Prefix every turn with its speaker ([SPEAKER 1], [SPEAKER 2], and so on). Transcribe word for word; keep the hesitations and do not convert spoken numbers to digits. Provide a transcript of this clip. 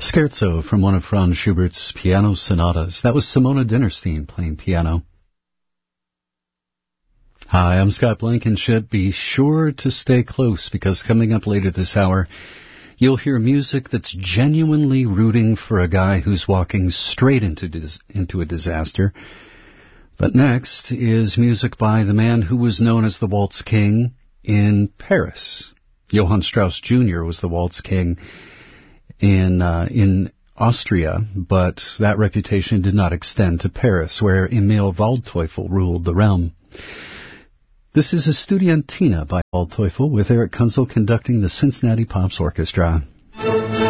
[SPEAKER 1] Scherzo from one of Franz Schubert's piano sonatas. That was Simona Dinnerstein playing piano. Hi, I'm Scott Blankenship. Be sure to stay close, because coming up later this hour, you'll hear music that's genuinely rooting for a guy who's walking straight into dis- into a disaster. But next is music by the man who was known as the Waltz King in Paris. Johann Strauss Junior was the Waltz King in uh, in Austria, but that reputation did not extend to Paris, where Emil Waldteufel ruled the realm. This is a Studiantina by Waldteufel, with Eric Kunzel conducting the Cincinnati Pops Orchestra.